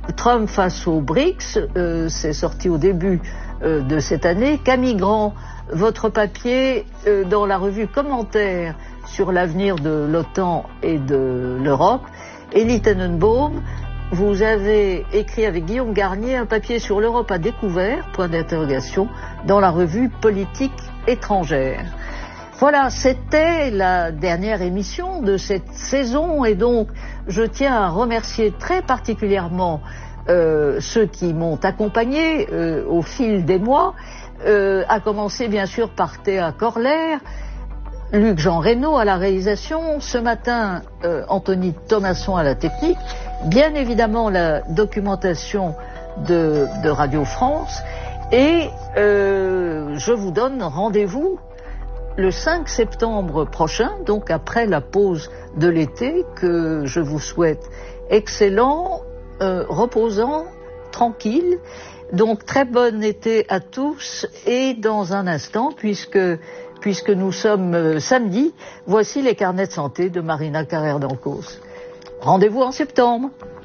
Trump face aux BRICS, c'est sorti au début de cette année. Camille Grand, votre papier dans la revue Commentaires sur l'avenir de l'OTAN et de l'Europe. Elie Tenenbaum, vous avez écrit avec Guillaume Garnier un papier sur l'Europe à découvert, point d'interrogation, dans la revue Politique étrangère. Voilà, c'était la dernière émission de cette saison et donc je tiens à remercier très particulièrement ceux qui m'ont accompagné au fil des mois, à commencer bien sûr par Théa Corlaire, Luc-Jean Reynaud à la réalisation, ce matin Anthony Thomasson à la technique, bien évidemment la documentation de Radio France et je vous donne rendez-vous le 5 septembre prochain, donc après la pause de l'été, que je vous souhaite excellent, reposant, tranquille. Donc très bon été à tous et dans un instant, puisque nous sommes samedi, voici les carnets de santé de Marina Carrère d'Ancos. Rendez-vous en septembre.